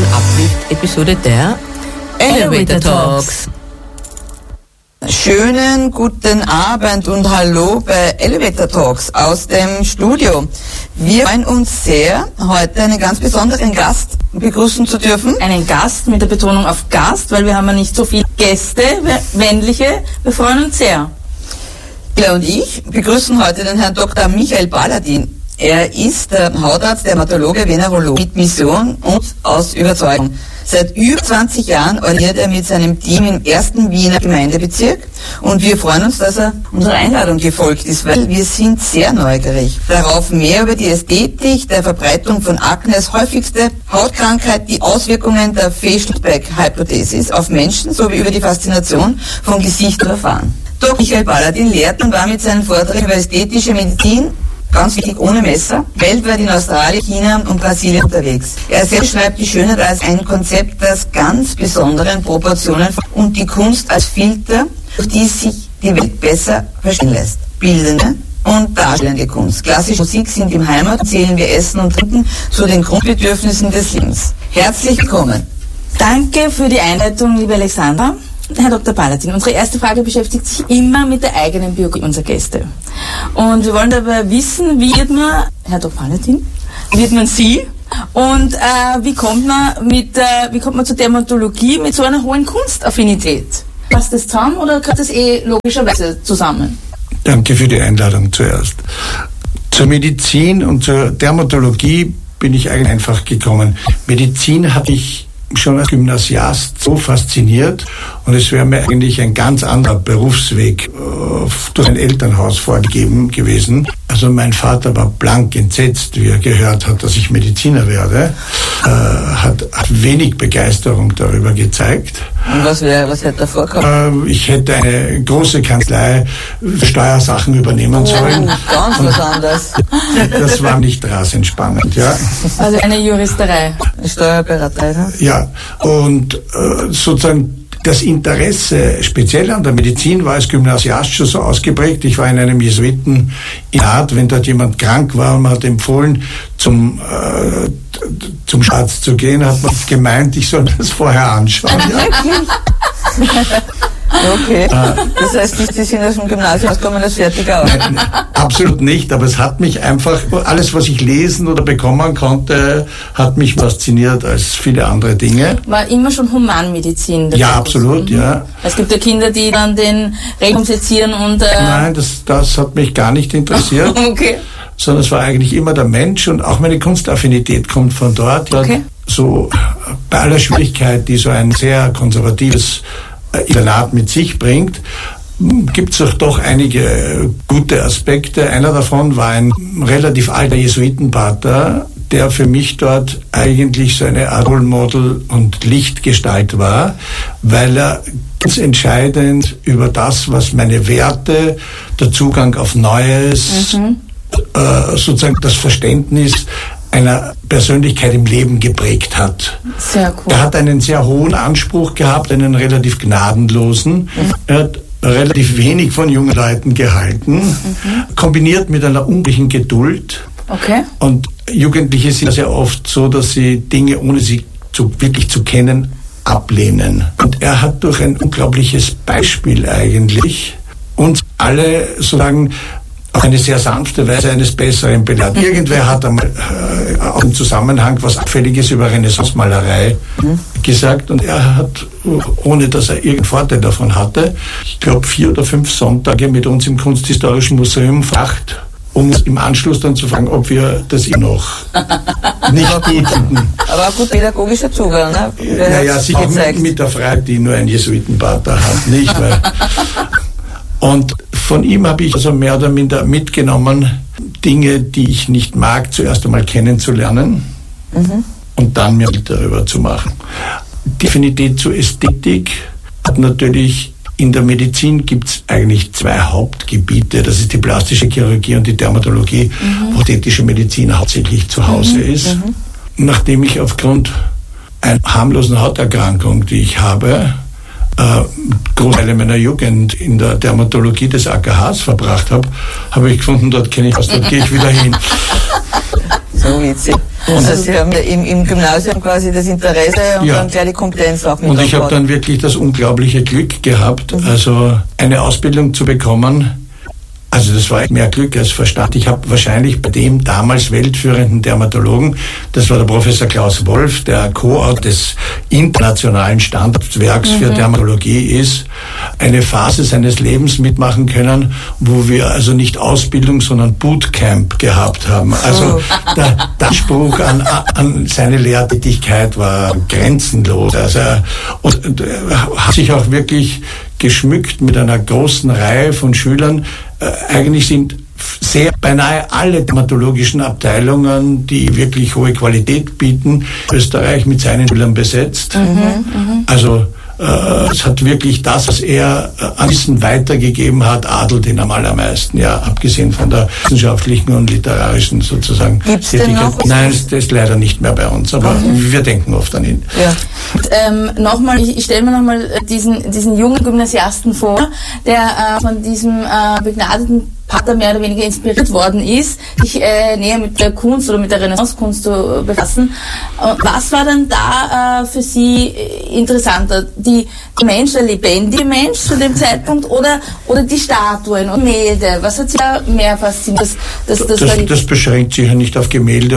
neuen Uplift-Episode der Elevator Talks. Schönen guten Abend und hallo bei Elevator Talks aus dem Studio. Wir freuen uns sehr, heute einen ganz besonderen Gast begrüßen zu dürfen. Einen Gast mit der Betonung auf Gast, weil wir haben ja nicht so viele Gäste, männliche. Wir freuen uns sehr. Ja, und ich begrüßen heute den Herrn Dr. Michael Balladin. Er ist Hautarzt, Dermatologe, Venerologe mit Mission und aus Überzeugung. Seit über 20 Jahren ordiniert er mit seinem Team im 1. Wiener Gemeindebezirk und wir freuen uns, dass er unserer Einladung gefolgt ist, weil wir sind sehr neugierig darauf, mehr über die Ästhetik der Verbreitung von Akne als häufigste Hautkrankheit, die Auswirkungen der Facial-Back-Hypothesis auf Menschen sowie über die Faszination von Gesicht zu erfahren. Dr. Michael Balladin lehrt und war mit seinen Vorträgen über ästhetische Medizin, ganz wichtig, ohne Messer, weltweit in Australien, China und Brasilien unterwegs. Er selbst schreibt die Schönheit als ein Konzept, das ganz besonderen Proportionen und die Kunst als Filter, durch die sich die Welt besser verstehen lässt. Bildende und darstellende Kunst. Klassische Musik sind im Heimat, zählen wir Essen und Trinken zu den Grundbedürfnissen des Lebens. Herzlich willkommen. Danke für die Einleitung, liebe Alexandra. Herr Dr. Balladin, unsere erste Frage beschäftigt sich immer mit der eigenen Biografie unserer Gäste. Und wir wollen dabei wissen, wie wird man, Herr Dr. Balladin, wird man Sie? Und wie kommt man zur Dermatologie mit so einer hohen Kunstaffinität? Passt das zusammen oder gehört das logischerweise zusammen? Danke für die Einladung zuerst. Zur Medizin und zur Dermatologie bin ich eigentlich einfach gekommen. Medizin hatte ich schon als Gymnasiast so fasziniert und es wäre mir eigentlich ein ganz anderer Berufsweg durch ein Elternhaus vorgegeben gewesen. Also mein Vater war blank entsetzt, wie er gehört hat, dass ich Mediziner werde, hat wenig Begeisterung darüber gezeigt. Und was hätte er vorgehabt? Ich hätte eine große Kanzlei Steuersachen übernehmen sollen. Ganz was anderes. Das war nicht rasend spannend, ja. Also eine Juristerei. Steuerberater, ne? Ja, und sozusagen das Interesse speziell an der Medizin war als Gymnasiast schon so ausgeprägt. Ich war in einem Jesuiteninternat, wenn dort jemand krank war und man hat empfohlen, zum Arzt zu gehen, hat man gemeint, ich soll das vorher anschauen. Ja. Okay, das heißt nicht, Sie sind aus dem Gymnasium ausgekommen als fertiger Autor? Nein, absolut nicht, aber es hat mich einfach, alles was ich lesen oder bekommen konnte, hat mich fasziniert als viele andere Dinge. War immer schon Humanmedizin? Ja, absolut, ja. Es gibt ja Kinder, die dann den Regenwurm sezieren und... Nein, das hat mich gar nicht interessiert. Okay. Sondern es war eigentlich immer der Mensch und auch meine Kunstaffinität kommt von dort. Okay. So bei aller Schwierigkeit, die so ein sehr konservatives Internat mit sich bringt, gibt es doch einige gute Aspekte. Einer davon war ein relativ alter Jesuitenpater, der für mich dort eigentlich so eine Art Role Model und Lichtgestalt war, weil er ganz entscheidend über das, was meine Werte, der Zugang auf Neues, sozusagen das Verständnis einer Persönlichkeit im Leben geprägt hat. Sehr cool. Er hat einen sehr hohen Anspruch gehabt, einen relativ gnadenlosen. Er hat relativ wenig von jungen Leuten gehalten, kombiniert mit einer unglaublichen Geduld. Okay. Und Jugendliche sind sehr oft so, dass sie Dinge, ohne sie wirklich zu kennen, ablehnen. Und er hat durch ein unglaubliches Beispiel eigentlich uns alle sozusagen auf eine sehr sanfte Weise eines Besseren belehrt. Irgendwer hat einmal auch im Zusammenhang was Abfälliges über Renaissance-Malerei gesagt und er hat, ohne dass er irgendeinen Vorteil davon hatte, ich glaube 4 oder 5 Sonntage mit uns im Kunsthistorischen Museum verbracht, um uns im Anschluss dann zu fragen, ob wir das noch nicht gut finden. Aber auch gut pädagogischer Zugang, ne? Naja, sicher mit der Frage, die nur ein Jesuitenpater hat, nicht? Weil und von ihm habe ich also mehr oder minder mitgenommen, Dinge, die ich nicht mag, zuerst einmal kennenzulernen und dann mir darüber zu machen. Die Affinität zur Ästhetik hat natürlich, in der Medizin gibt es eigentlich 2 Hauptgebiete, das ist die plastische Chirurgie und die Dermatologie, wo ästhetische Medizin hauptsächlich zu Hause ist. Nachdem ich aufgrund einer harmlosen Hauterkrankung, die ich habe, Großteile meiner Jugend in der Dermatologie des AKHs verbracht habe, habe ich gefunden, dort kenne ich was, dort gehe ich wieder hin. So witzig. Also Sie haben im Gymnasium quasi das Interesse und dann gleich die Kompetenz auch mit. Und ich habe dann wirklich das unglaubliche Glück gehabt, also eine Ausbildung zu bekommen. Also das war mehr Glück als Verstand. Ich habe wahrscheinlich bei dem damals weltführenden Dermatologen, das war der Professor Klaus Wolf, der Co-Autor des internationalen Standardwerks für Dermatologie ist, eine Phase seines Lebens mitmachen können, wo wir also nicht Ausbildung, sondern Bootcamp gehabt haben. Also der Anspruch an seine Lehrtätigkeit war grenzenlos. Also und hat sich auch wirklich geschmückt mit einer großen Reihe von Schülern. Eigentlich sind beinahe alle dermatologischen Abteilungen, die wirklich hohe Qualität bieten, Österreich mit seinen Schülern besetzt. Also es hat wirklich das, was er an Wissen weitergegeben hat, adelt ihn am allermeisten, ja, abgesehen von der wissenschaftlichen und literarischen sozusagen Tätigkeit. Nein, das ist leider nicht mehr bei uns, aber wir denken oft an ihn. Ja. Nochmal, ich stelle mir nochmal diesen jungen Gymnasiasten vor, der von diesem begnadeten Pater mehr oder weniger inspiriert worden ist, sich näher mit der Kunst oder mit der Renaissance-Kunst zu befassen. Was war dann da für Sie interessanter? Der Mensch, der lebendige Mensch zu dem Zeitpunkt oder die Statuen und Gemälde? Was hat Sie da mehr fasziniert? Das beschränkt sich ja nicht auf Gemälde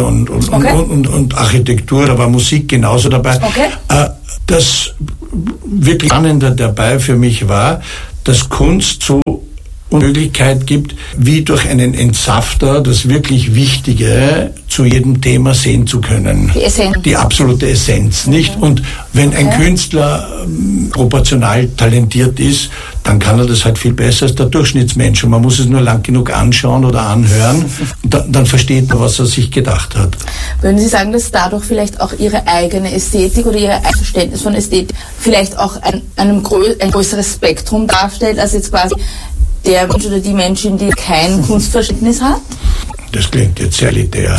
und Architektur, da war Musik genauso dabei. Okay. Das wirklich Spannende dabei für mich war, dass Kunst so Möglichkeit gibt, wie durch einen Entsafter das wirklich Wichtige zu jedem Thema sehen zu können. Die Essenz. Die absolute Essenz, nicht? Und wenn ein Künstler proportional talentiert ist, dann kann er das halt viel besser als der Durchschnittsmensch. Und man muss es nur lang genug anschauen oder anhören, dann versteht man, was er sich gedacht hat. Würden Sie sagen, dass dadurch vielleicht auch Ihre eigene Ästhetik oder Ihr Verständnis von Ästhetik vielleicht auch ein größeres Spektrum darstellt, als jetzt quasi der Mensch oder die Menschen, die kein Kunstverständnis hat? Das klingt jetzt sehr elitär.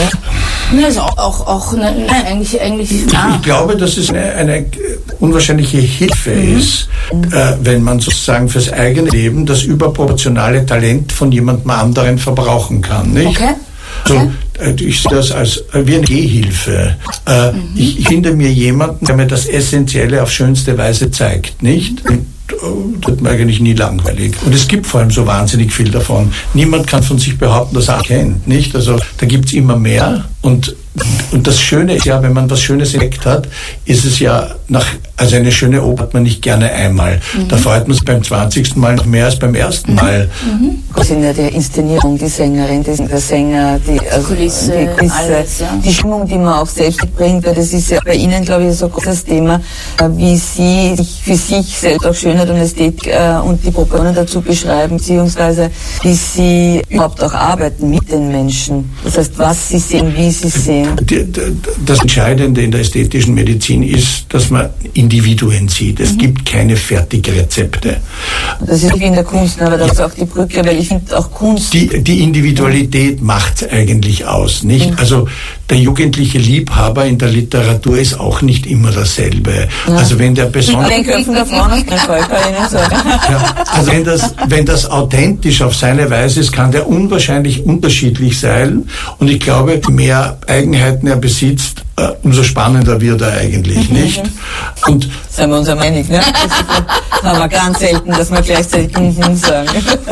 Ja. Also eigentlich. Ich glaube, dass es eine unwahrscheinliche Hilfe ist, wenn man sozusagen fürs eigene Leben das überproportionale Talent von jemandem anderen verbrauchen kann, nicht? Okay. So, ich sehe das als wie eine Gehhilfe. Ich finde mir jemanden, der mir das Essentielle auf schönste Weise zeigt, nicht? Das wird mir eigentlich nie langweilig. Und es gibt vor allem so wahnsinnig viel davon. Niemand kann von sich behaupten, dass er kennt, nicht? Also da gibt es immer mehr. Und das Schöne ist ja, wenn man was Schönes entdeckt hat, ist es ja also eine schöne Oper hat man nicht gerne einmal. Da freut man sich beim 20. Mal noch mehr als beim ersten Mal. Das sind ja die Inszenierung, die Sängerin, der Sänger, die Kulisse, alles, ja. Die Stimmung, die man auch selbst bringt, weil das ist ja bei Ihnen, glaube ich, so ein großes Thema, wie Sie sich für sich selbst auch Schönheit und Ästhetik und die Proportionen dazu beschreiben, beziehungsweise wie Sie überhaupt auch arbeiten mit den Menschen. Das heißt, was Sie sehen, wie Sie sehen. Das Entscheidende in der ästhetischen Medizin ist, dass man Individuen sieht. Es gibt keine Fertigrezepte. Das ist wie in der Kunst, aber das ist auch die Brücke, weil ich finde auch Kunst... Die Individualität macht es eigentlich aus, nicht? Also der jugendliche Liebhaber in der Literatur ist auch nicht immer dasselbe. Ja. Also wenn der besonders... Den Köpfen der Frauen auf den Fall, kann ich Ihnen sagen. Ja, also wenn das authentisch auf seine Weise ist, kann der unwahrscheinlich unterschiedlich sein. Und ich glaube, mehr Eigenheiten er besitzt, umso spannender wird er eigentlich, nicht? Und seien wir uns ja einig, ne? Das haben wir ganz selten, dass wir gleichzeitig sagen.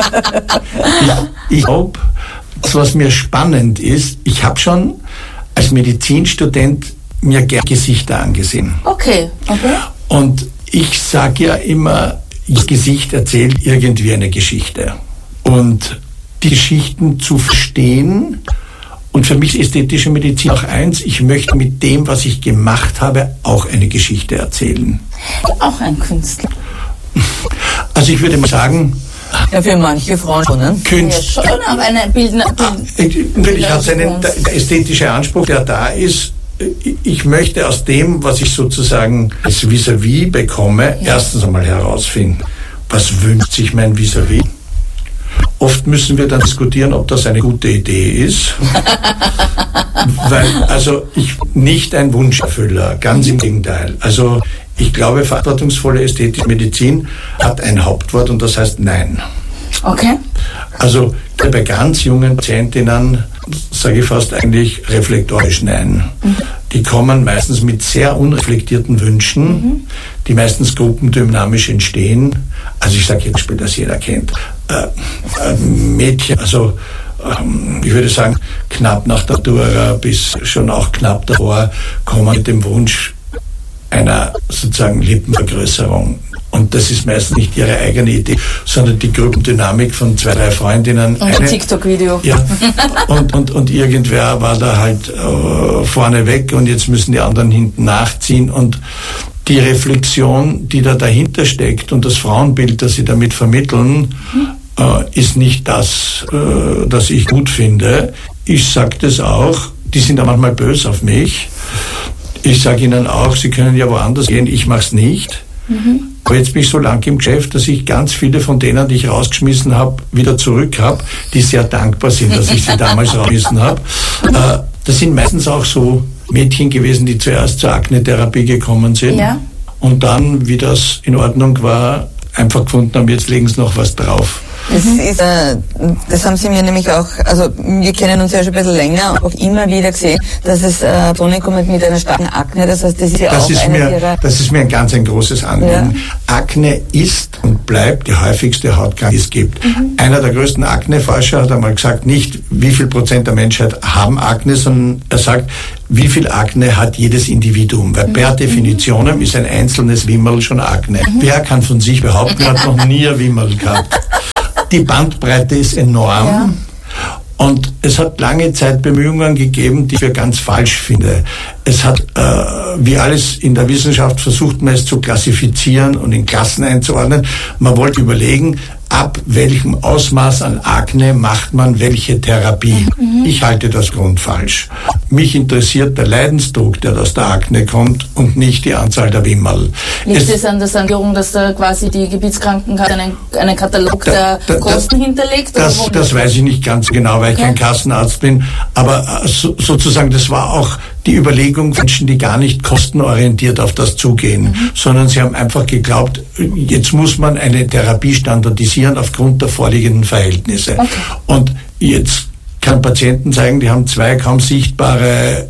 Ich glaube, was mir spannend ist, ich habe schon als Medizinstudent mir gerne Gesichter angesehen. Okay. Und ich sage ja immer, das Gesicht erzählt irgendwie eine Geschichte. Und die Geschichten zu verstehen, und für mich ist ästhetische Medizin auch eins, ich möchte mit dem, was ich gemacht habe, auch eine Geschichte erzählen. Auch ein Künstler. Also ich würde mal sagen... Ja, für manche Frauen schon, ne? Künstler. Ja, schon, aber eine Bildner... Natürlich hat der ästhetische Anspruch, der da ist. Ich möchte aus dem, was ich sozusagen als Vis-à-vis bekomme, erstens einmal herausfinden, was wünscht sich mein Vis-à-vis? Oft müssen wir dann diskutieren, ob das eine gute Idee ist. Weil, also ich nicht ein Wunscherfüller, ganz im Gegenteil. Also ich glaube, verantwortungsvolle ästhetische Medizin hat ein Hauptwort und das heißt Nein. Okay. Also bei ganz jungen Patientinnen sage ich fast eigentlich reflektorisch nein. Die kommen meistens mit sehr unreflektierten Wünschen, die meistens gruppendynamisch entstehen. Also ich sage jetzt Beispiel, das jeder kennt. Mädchen, also ich würde sagen, knapp nach der Matura bis schon auch knapp davor, kommen mit dem Wunsch einer sozusagen Lippenvergrößerung. Und das ist meistens nicht ihre eigene Idee, sondern die Gruppendynamik von 2, 3 Freundinnen. Und ein TikTok-Video. Ja, und irgendwer war da halt vorne weg und jetzt müssen die anderen hinten nachziehen. Und die Reflexion, die da dahinter steckt und das Frauenbild, das sie damit vermitteln, ist nicht das, das ich gut finde. Ich sage das auch, die sind da manchmal böse auf mich. Ich sage ihnen auch, sie können ja woanders gehen, ich mache es nicht. Aber jetzt bin ich so lange im Geschäft, dass ich ganz viele von denen, die ich rausgeschmissen habe, wieder zurück habe, die sehr dankbar sind, dass ich sie damals rausgeschmissen habe. Das sind meistens auch so Mädchen gewesen, die zuerst zur Akne-Therapie gekommen sind. Ja. Und dann, wie das in Ordnung war, einfach gefunden haben, jetzt legen sie noch was drauf. Das haben Sie mir nämlich auch, also wir kennen uns ja schon ein bisschen länger, auch immer wieder gesehen, dass es Personen kommen mit einer starken Akne, das heißt, das ist ja das auch Das ist mir ein großes Anliegen. Ja. Akne ist und bleibt die häufigste Hautkrankheit, die es gibt. Einer der größten Akne-Forscher hat einmal gesagt, nicht wie viel Prozent der Menschheit haben Akne, sondern er sagt, wie viel Akne hat jedes Individuum? Weil per Definition ist ein einzelnes Wimmerl schon Akne. Wer kann von sich behaupten, hat noch nie ein Wimmerl gehabt? Die Bandbreite ist enorm. Ja. Und es hat lange Zeit Bemühungen gegeben, die ich für ganz falsch finde. Es hat, wie alles in der Wissenschaft, versucht man es zu klassifizieren und in Klassen einzuordnen. Man wollte überlegen, ab welchem Ausmaß an Akne macht man welche Therapie. Ich halte das grundfalsch. Mich interessiert der Leidensdruck, der aus der Akne kommt und nicht die Anzahl der Wimmerl. Liegt es an der Sanierung, dass da quasi die Gebietskrankenkasse einen Katalog der Kosten hinterlegt? Das weiß ich nicht ganz genau, weil ich kein Kassenarzt bin. Aber sozusagen, das war auch die Überlegung von Menschen, die gar nicht kostenorientiert auf das zugehen, sondern sie haben einfach geglaubt, jetzt muss man eine Therapie standardisieren aufgrund der vorliegenden Verhältnisse. Okay. Und jetzt kann Patienten zeigen, die haben 2 kaum sichtbare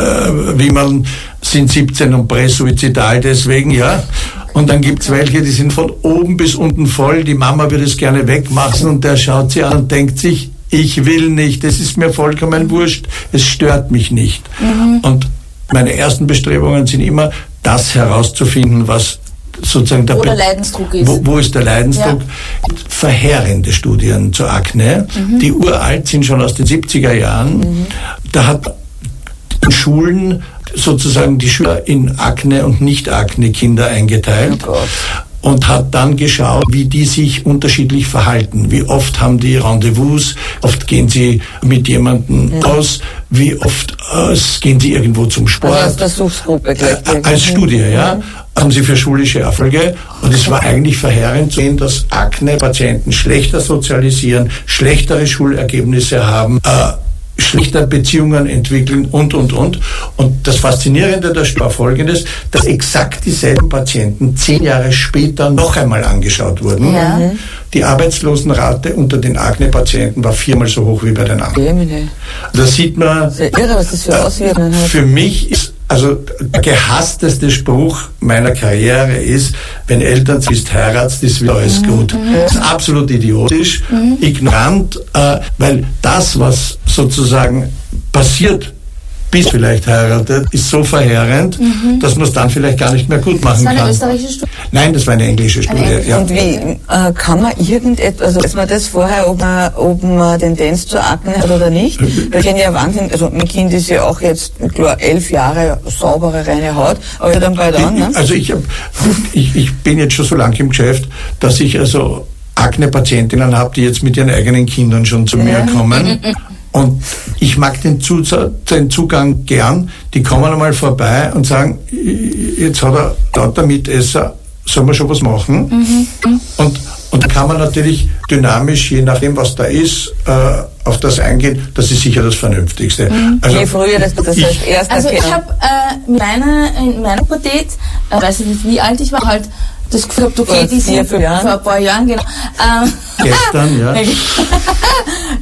Wimmeln, sind 17 und präsuizidal deswegen, ja. Und dann gibt's welche, die sind von oben bis unten voll, die Mama würde es gerne wegmachen und der schaut sie an und denkt sich, ich will nicht, es ist mir vollkommen wurscht, es stört mich nicht. Und meine ersten Bestrebungen sind immer, das herauszufinden, was sozusagen wo der Leidensdruck ist. Wo ist der Leidensdruck? Ja. Verheerende Studien zur Akne, die uralt sind, schon aus den 70er Jahren. Da hat in Schulen sozusagen die Schüler in Akne- und Nicht-Akne-Kinder eingeteilt. Oh Gott. Und hat dann geschaut, wie die sich unterschiedlich verhalten. Wie oft haben die Rendezvous, oft gehen sie mit jemandem aus, wie oft gehen sie irgendwo zum Sport. Also als Versuchsgruppe gleich. Als Studie, ja. Haben sie für schulische Erfolge. Und es war eigentlich verheerend zu sehen, dass Akne-Patienten schlechter sozialisieren, schlechtere Schulergebnisse haben, schlechter Beziehungen entwickeln und. Und das Faszinierende der Studie war Folgendes, dass exakt dieselben Patienten 10 Jahre später noch einmal angeschaut wurden. Ja. Die Arbeitslosenrate unter den Akne-Patienten war 4-mal so hoch wie bei den anderen. Da sieht man, irre, was das für Auswirkungen hat. Für mich ist der gehassteste Spruch meiner Karriere ist, wenn Eltern ist, heiratst, ist wieder alles gut. Das ist absolut idiotisch, ignorant, weil das, was sozusagen passiert, bis vielleicht heiratet, ist so verheerend, dass man es dann vielleicht gar nicht mehr gut machen kann. Das war eine österreichische Studie? Nein, das war eine englische Studie. Ja. Und wie kann man irgendetwas, also weiß man das vorher, ob man Tendenz zur Akne hat oder nicht? Wir kennen ja Wahnsinn, also mein Kind ist ja auch jetzt, klar, 11 Jahre saubere, reine Haut, aber ja dann bald an, ne? Also ich bin jetzt schon so lange im Geschäft, dass ich also Akne-Patientinnen habe, die jetzt mit ihren eigenen Kindern schon zu mir kommen. Und ich mag den Zugang gern. Die kommen einmal vorbei und sagen, jetzt hat er lauter Mitesser, soll man schon was machen? Und da kann man natürlich dynamisch, je nachdem was da ist, auf das eingehen. Das ist sicher das Vernünftigste. Also, je früher, das heißt erst. Also ich habe in meiner Pubertät, weiß ich nicht wie alt ich war, halt das Gefühl gehabt, okay, die sind vor ein paar Jahren, genau. Gestern, ja.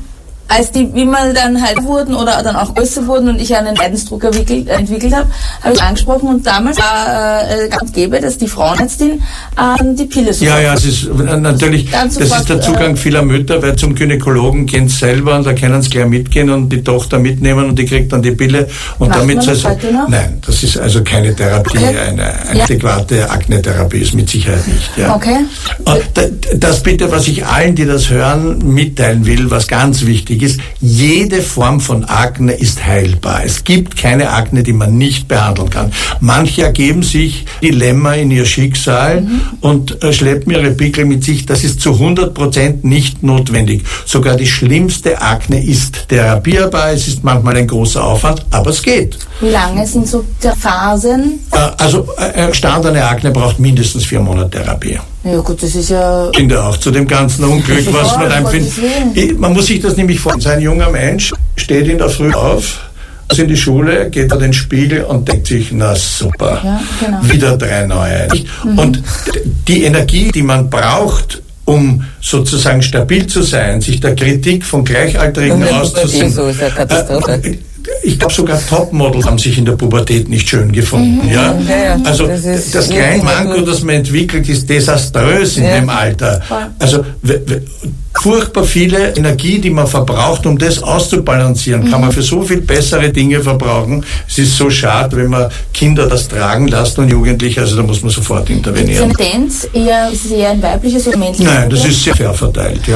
als die immer dann halt wurden oder dann auch größer wurden und ich einen Leidensdruck entwickelt habe, habe ich angesprochen und damals war ganz gäbe, dass die Frauenärztin die Pille so Ja, es ist natürlich, das ist der Zugang vieler Mütter, weil zum Gynäkologen gehen sie selber und da können sie gleich mitgehen und die Tochter mitnehmen und die kriegt dann die Pille und Macht damit man das heute noch? Nein, das ist also keine Therapie, eine adäquate Akne-Therapie ist mit Sicherheit nicht. Ja. Okay. Und das bitte, was ich allen, die das hören, mitteilen will, was ganz wichtig ist, jede Form von Akne ist heilbar. Es gibt keine Akne, die man nicht behandeln kann. Manche ergeben sich Dilemma in ihr Schicksal und schleppen ihre Pickel mit sich. Das ist zu 100% nicht notwendig. Sogar die schlimmste Akne ist therapierbar. Es ist manchmal ein großer Aufwand, aber es geht. Wie lange sind so Phasen? Also gestandene Akne braucht mindestens 4 Monate Therapie. Ja gut, das ist ja... Ich finde auch zu dem ganzen Unglück, was man empfindet. Man muss sich das nämlich vorstellen. Ein junger Mensch steht in der Früh auf, ist in die Schule, geht vor den Spiegel und denkt sich, na super, wieder 3 neue. Und die Energie, die man braucht, um sozusagen stabil zu sein, sich der Kritik von Gleichaltrigen auszusetzen. Ich glaube, sogar Topmodels haben sich in der Pubertät nicht schön gefunden. Ja? Also das kleine Manko, das man entwickelt, ist desaströs in dem Alter. Also furchtbar viele Energie, die man verbraucht, um das auszubalancieren, kann man für so viel bessere Dinge verbrauchen. Es ist so schade, wenn man Kinder das tragen lässt und Jugendliche, also da muss man sofort intervenieren. Tendenz ist es eher ein weibliches oder männliches? Nein, das ist sehr fair verteilt. Ja.